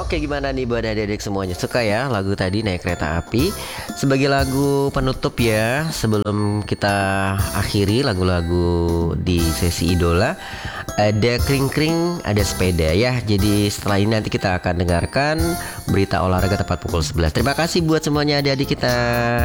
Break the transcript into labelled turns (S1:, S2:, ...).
S1: Oke, gimana nih buat adik-adik semuanya? Suka ya lagu tadi Naik Kereta Api? Sebagai lagu penutup ya, sebelum kita akhiri lagu-lagu di sesi idola, ada kring-kring, ada sepeda ya. Jadi setelah ini nanti kita akan dengarkan berita olahraga tepat pukul 11. Terima kasih buat semuanya adik-adik kita.